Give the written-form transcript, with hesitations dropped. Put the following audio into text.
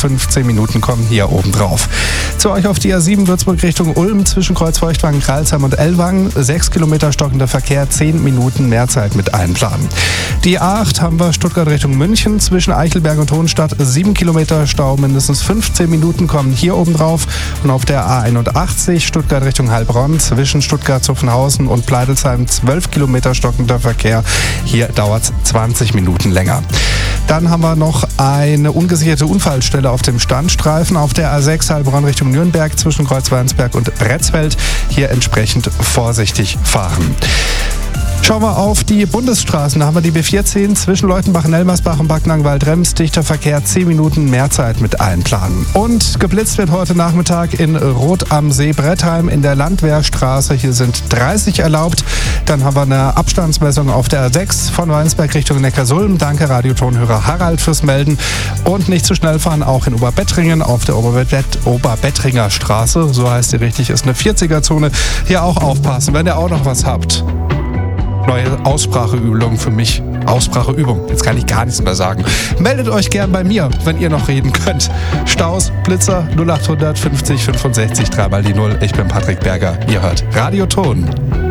15 Minuten kommen hier oben drauf. Zu euch auf die A7 Würzburg Richtung Ulm zwischen Kreuzfeuchtwangen, Kralsheim und Ellwangen. 6 Kilometer stockender Verkehr, 10 Minuten mehr Zeit mit einplanen. Die A8 haben wir Stuttgart Richtung München zwischen Eichelberg und Hohenstadt. 7 Kilometer Stau, mindestens 15 Minuten kommen hier oben drauf. Und auf der A81 Stuttgart Richtung Heilbronn zwischen Stuttgart-Zuffenhausen und Pleidelsheim 12 Kilometer stockender Verkehr. Hier dauert es 20 Minuten länger. Dann haben wir noch eine ungesicherte Unfallstelle auf dem Standstreifen auf der A6 Heilbronn Richtung Nürnberg zwischen Kreuzweinsberg und Bretzfeld. Hier entsprechend vorsichtig fahren. Schauen wir auf die Bundesstraßen. Da haben wir die B14 zwischen Leutenbach, Nelmersbach und Backnang-Waldrems. Dichter Verkehr, 10 Minuten mehr Zeit mit einplanen. Und geblitzt wird heute Nachmittag in Rot am See Brettheim in der Landwehrstraße. Hier sind 30 erlaubt. Dann haben wir eine Abstandsmessung auf der A6 von Weinsberg Richtung Neckarsulm. Danke Radiotonhörer Harald fürs Melden. Und nicht zu schnell fahren, auch in Oberbettringen auf der Oberbettringer Straße. So heißt sie richtig, ist eine 40er-Zone. Hier auch aufpassen, wenn ihr auch noch was habt. Neue Ausspracheübung für mich. Ausspracheübung. Jetzt kann ich gar nichts mehr sagen. Meldet euch gern bei mir, wenn ihr noch reden könnt. Staus, Blitzer 0800 50 65 3 mal die 0. Ich bin Patrick Berger. Ihr hört Radioton.